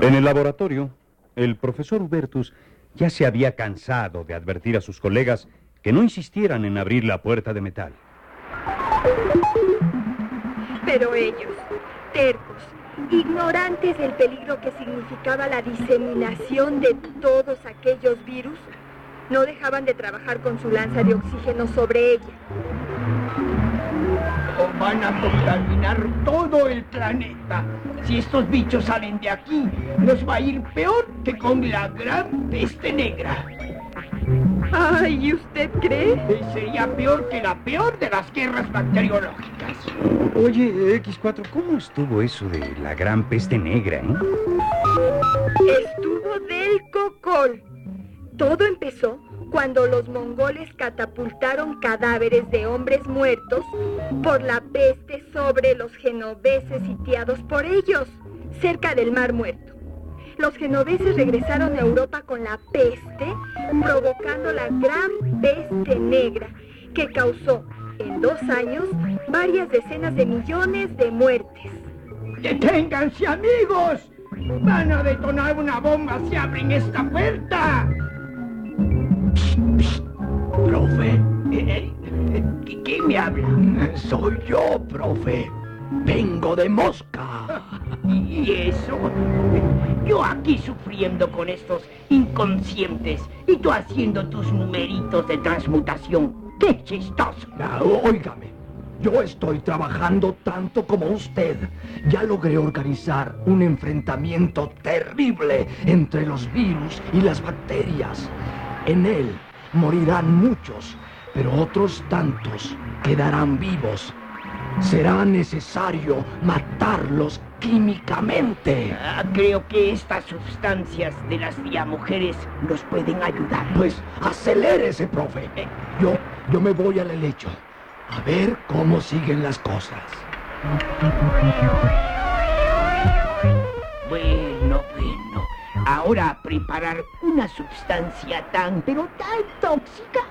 En el laboratorio, el profesor Hubertus ya se había cansado de advertir a sus colegas que no insistieran en abrir la puerta de metal. Pero ellos, tercos, ignorantes del peligro que significaba la diseminación de todos aquellos virus, no dejaban de trabajar con su lanza de oxígeno sobre ella. Van a contaminar todo el planeta. Si estos bichos salen de aquí, nos va a ir peor que con la gran peste negra. Ay, ¿y usted cree? Sería peor que la peor de las guerras bacteriológicas. Oye, X4, ¿cómo estuvo eso de la gran peste negra, Estuvo del cocol. Todo empezó cuando los mongoles catapultaron cadáveres de hombres muertos por la peste sobre los genoveses sitiados por ellos, cerca del Mar Muerto. Los genoveses regresaron a Europa con la peste, provocando la gran peste negra, que causó en 2 años varias decenas de millones de muertes. ¡Deténganse, amigos! ¡Van a detonar una bomba si abren esta puerta! Profe. ¿Qué me habla? Soy yo, profe. Vengo de Mosca. ¿Y eso? Yo aquí sufriendo con estos inconscientes y tú haciendo tus numeritos de transmutación. ¡Qué chistoso! Óigame, yo estoy trabajando tanto como usted. Ya logré organizar un enfrentamiento terrible entre los virus y las bacterias. En él morirán muchos, pero otros tantos quedarán vivos. Será necesario matarlos químicamente. Creo que estas sustancias de las diamujeres nos pueden ayudar. Pues acelérese, profe. Yo me voy al helecho. A ver cómo siguen las cosas. Bueno. Ahora preparar una sustancia pero tan tóxica